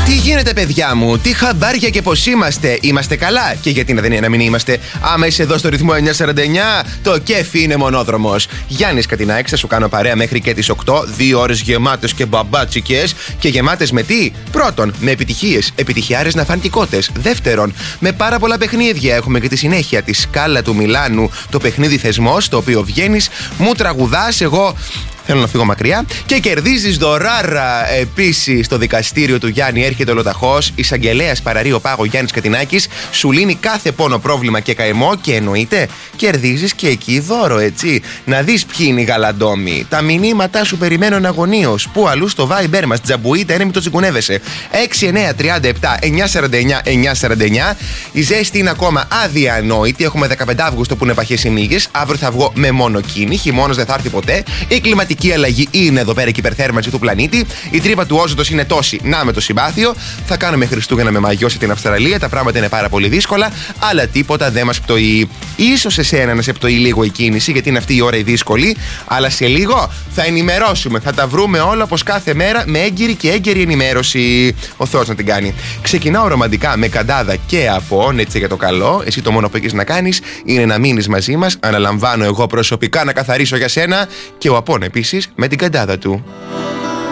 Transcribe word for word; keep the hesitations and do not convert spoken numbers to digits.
Τι γίνεται, παιδιά μου, τι χαμπάρια και πώς είμαστε? Είμαστε καλά? Και γιατί να δεν είναι να μην είμαστε? Άμα είσαι εδώ στο ρυθμό εννιακόσια σαράντα εννιά, το κέφι είναι μονόδρομος. Γιάννης Κατινάκης, θα σου κάνω παρέα μέχρι και τις οκτώ. Δύο ώρες γεμάτες και μπαμπάτσικες. Και γεμάτες με τι? Πρώτον, με επιτυχίες, επιτυχιάρες ναφαντικότες. Δεύτερον, με πάρα πολλά παιχνίδια. Έχουμε και τη συνέχεια τη Σκάλα του Μιλάνου, το παιχνίδι θεσμός, το οποίο βγαίνεις, μου τραγουδάς, εγώ θέλω να φύγω μακριά και κερδίζεις δωράρα. Επίσης, στο δικαστήριο του Γιάννη έρχεται ολοταχώς εισαγγελέας Παραρείο Πάγο Γιάννης Κατινάκης, σου λύνει κάθε πόνο, πρόβλημα και καημό και εννοείται κερδίζεις και εκεί δώρο, έτσι. Να δεις ποιοι είναι οι γαλαντόμοι. Τα μηνύματά σου περιμένουν αγωνίως. Πού αλλού στο Viber μας, τζαμπουίτα, είναι μη το τσιγκουνεύεσαι. έξι εννιά τρία επτά εννιακόσια σαράντα εννιά εννιακόσια σαράντα εννιά. Η ζέστη είναι ακόμα αδιανόητη. Έχουμε δεκαπέντε Αυγούστου που είναι παχές οι μύγες. Αύριο θα βγω με μονοκίνη. Χειμώνας δεν θα έρθει ποτέ. Η κλιματική αλλαγή είναι εδώ πέρα και η υπερθέρμανση του πλανήτη. Η τρύπα του όζοντος είναι τόση. Να με το συμπάθειο. Θα κάνουμε Χριστούγεννα με μαγιό σε την Αυστραλία. Τα πράγματα είναι πάρα πολύ δύσκολα. Αλλά τίποτα δεν μας πτωεί. Ίσως εσένα να σε πτωεί λίγο η κίνηση, γιατί είναι αυτή η ώρα η δύσκολη. Αλλά σε λίγο θα ενημερώσουμε. Θα τα βρούμε όλα όπως κάθε μέρα με έγκυρη και έγκαιρη ενημέρωση. Ο Θεός να την κάνει. Ξεκινάω ρομαντικά με Καντάδα και Απόν, έτσι για το καλό. Εσύ το μόνο που έχεις να κάνεις είναι να μείνεις μαζί μας. Αναλαμβάνω εγώ προσωπικά να καθαρίσω για σένα και ο Απόν επίσης με την Καντάδα του.